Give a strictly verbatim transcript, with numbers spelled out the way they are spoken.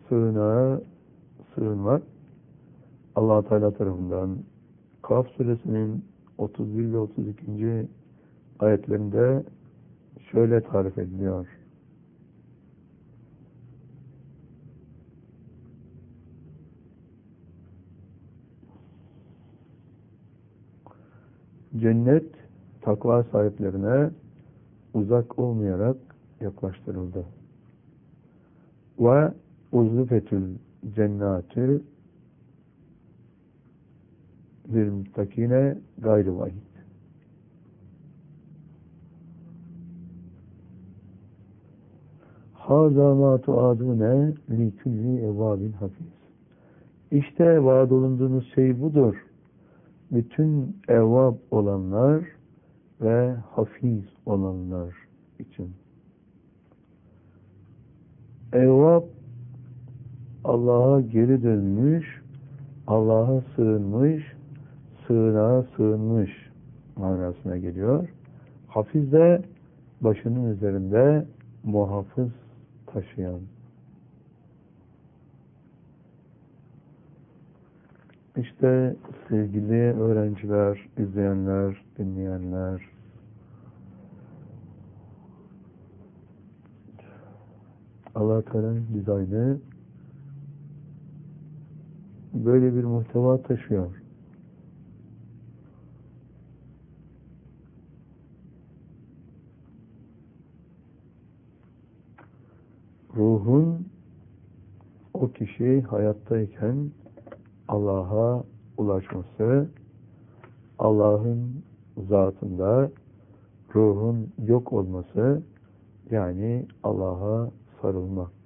sığınağa sığınmak Allah Teala tarafından Kaf suresinin otuz bir ve otuz ikinci ayetlerinde şöyle tarif ediliyor. Cennet takva sahiplerine uzak olmayarak yaklaştırıldı. Ve uzlufetül cennatü lil muttakine gayrı vahid. Hâzâ mâ tuâdûne li külli evvâbin hafiz. İşte vaad olunduğunuz şey budur. Bütün evvab olanlar ve hafiz olanlar için. Evvab Allah'a geri dönmüş, Allah'a sığınmış, sığınağa sığınmış manasına geliyor. Hafiz de başının üzerinde muhafız taşıyan. İşte sevgili öğrenciler, izleyenler, dinleyenler, Allah Teala dizaynı böyle bir muhteva taşıyor. Ruhun o kişi hayattayken Allah'a ulaşması, Allah'ın zatında ruhun yok olması, yani Allah'a sarılmak.